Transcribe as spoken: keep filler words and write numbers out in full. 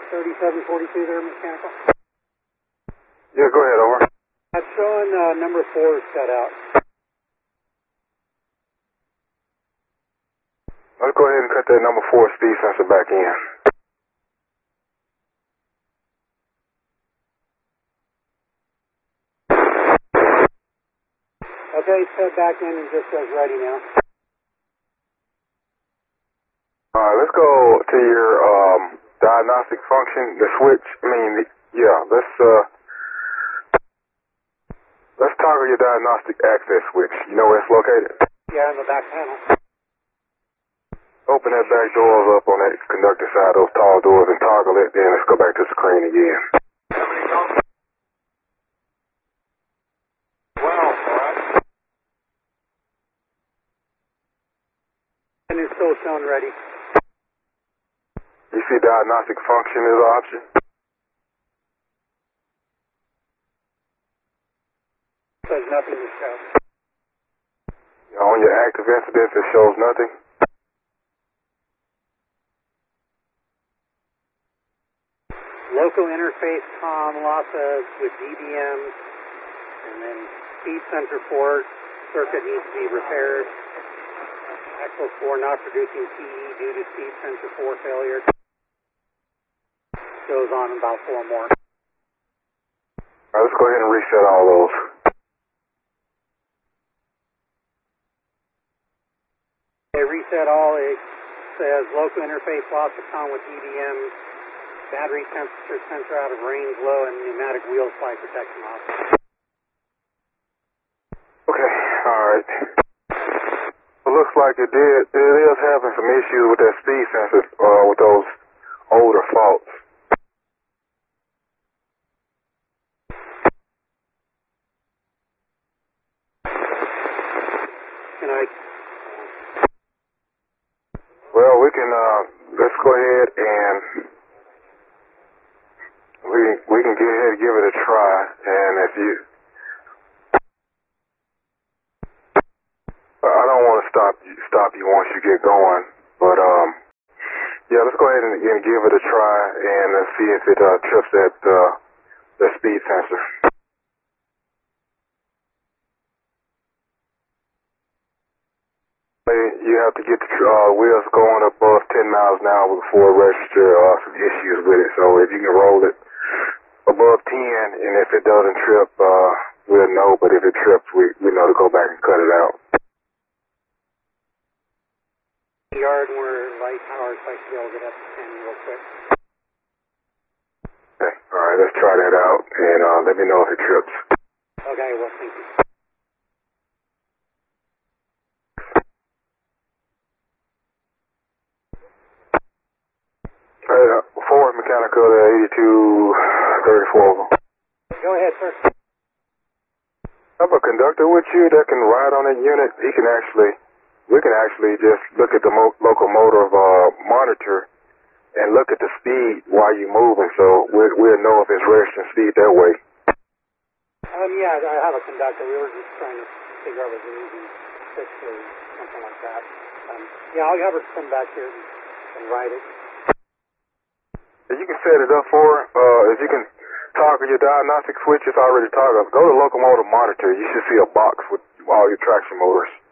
thirty-seven forty-two there, mechanical. Yeah, go ahead, over. That's showing uh, number four is cut out. Let's go ahead and cut that number four speed sensor back in. Okay, set back in and just says ready now. Alright, let's go to your um, diagnostic function, the switch. I mean, the, yeah, let's uh, let's toggle your diagnostic access switch. You know where it's located? Yeah, in the back panel. Open that back doors up on that conductor side, those tall doors, and toggle it. Then let's go back to the screen again. And it's still shown ready. You see diagnostic function as an option? Says nothing to show. On your active incidents, it shows nothing. Local interface comm losses with D B Ms, and then speed sensor four circuit needs to be repaired. Axle four not producing T E due to speed sensor four failure. Goes on about four more. Alright, let's go ahead and reset all those. Okay, reset all. It says local interface loss of comm with D B Ms. Battery temperature sensor out of range low and pneumatic wheel slide protection off. Okay, alright. It looks like it did, it is having some issues with that speed sensor, uh, with those older faults. Can I? Well, we can, uh, let's go ahead and We we can go ahead and give it a try, and if you, I don't want to stop you stop you once you get going, but um, yeah, let's go ahead and, and give it a try and uh, see if it uh, trips that uh, the speed sensor. You have to get the uh, wheels going above ten miles an hour before it register uh, some issues with it. So if you can roll it above ten, and if it doesn't trip, uh, we'll know. But if it trips, we we know to go back and cut it out. Yard where light power so I can be able to get up to ten real quick. Okay, all right, let's try that out, and uh, let me know if it trips. Okay, well, thank you. Hey, uh, Ford Mechanical to eighty-two thirty-four. Go ahead, sir. I have a conductor with you that can ride on that unit. He can actually, we can actually just look at the mo locomotive uh, monitor and look at the speed while you're moving, so we'll, we'll know if it's registering speed that way. Um, yeah, I have a conductor. We were just trying to figure out if it was an easy fix or something like that. Um, yeah, I'll have her come back here and, and ride it. If you can set it up for her, uh, if you can toggle your diagnostic switch, it's already toggled. Go to locomotive monitor. You should see a box with all your traction motors.